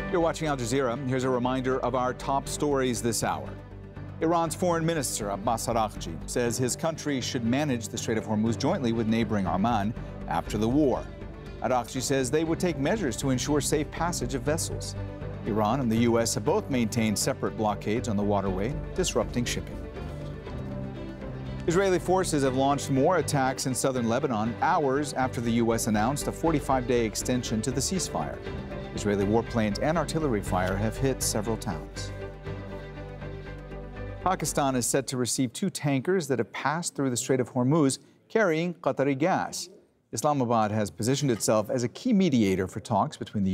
You're watching Al Jazeera. Here's a reminder of our top stories this hour. Iran's Foreign Minister Abbas Araghchi says his country should manage the Strait of Hormuz jointly with neighboring Oman after the war. Araghchi says they would take measures to ensure safe passage of vessels. Iran and the U.S. have both maintained separate blockades on the waterway, disrupting shipping. Israeli forces have launched more attacks in southern Lebanon hours after the U.S. announced a 45-day extension to the ceasefire. Israeli warplanes and artillery fire have hit several towns. Pakistan is set to receive 2 tankers that have passed through the Strait of Hormuz carrying Qatari gas. Islamabad has positioned itself as a key mediator for talks between the